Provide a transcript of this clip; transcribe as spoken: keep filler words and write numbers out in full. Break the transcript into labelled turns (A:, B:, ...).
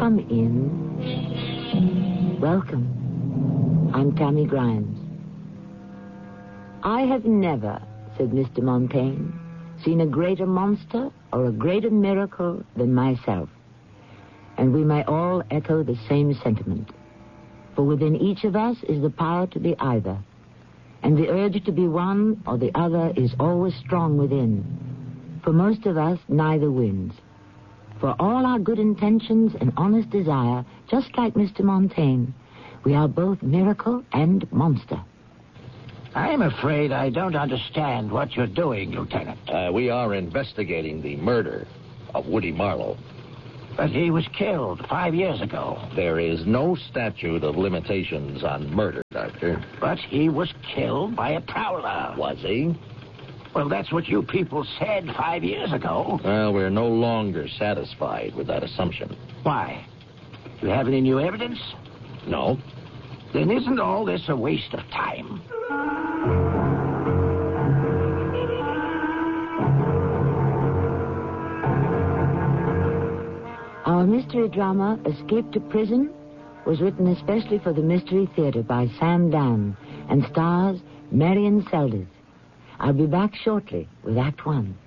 A: Come in. Welcome. I'm Tammy Grimes. I have never, said Mister Montaigne, seen a greater monster or a greater miracle than myself. And we may all echo the same sentiment. For within each of us is the power to be either. And the urge to be one or the other is always strong within. For most of us, neither wins. For all our good intentions and honest desire, just like Mister Montaigne, we are both miracle and monster.
B: I'm afraid I don't understand what you're doing, Lieutenant.
C: Uh, we are investigating the murder of Woody Marlowe.
B: But he was killed five years ago.
C: There is no statute of limitations on murder, Doctor.
B: But he was killed by a prowler.
C: Was he?
B: Well, that's what you people said five years ago.
C: Well, we're no longer satisfied with that assumption.
B: Why? Do you have any new evidence?
C: No.
B: Then isn't all this a waste of time?
A: Our mystery drama, Escape to Prison, was written especially for the Mystery Theater by Sam Dan and stars Marion Seldes. I'll be back shortly with Act One.